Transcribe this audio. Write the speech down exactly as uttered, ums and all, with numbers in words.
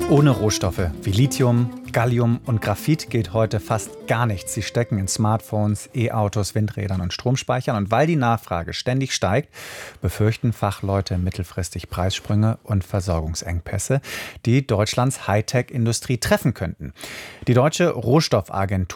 Ohne Rohstoffe wie Lithium, Gallium und Graphit geht heute fast gar nichts. Sie stecken in Smartphones, E-Autos, Windrädern und Stromspeichern. Und weil die Nachfrage ständig steigt, befürchten Fachleute mittelfristig Preissprünge und Versorgungsengpässe, die Deutschlands Hightech-Industrie treffen könnten. Die Deutsche Rohstoffagentur